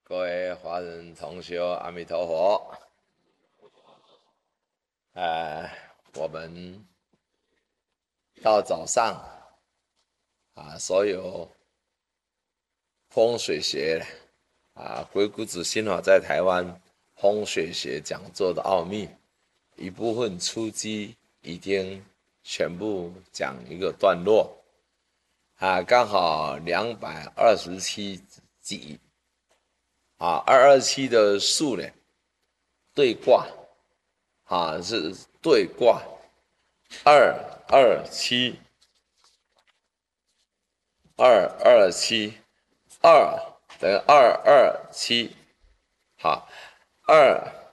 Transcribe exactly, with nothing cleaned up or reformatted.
各位华人同学，阿弥陀佛！呃，我们到早上啊，所有风水学啊，鬼谷子心法在台湾风水学讲座的奥秘，一部分初级已经全部讲一个段落啊，刚好两百二十七集啊，二二七的数呢对卦啊是对卦。二二七，二二七，二等于二二七，好，二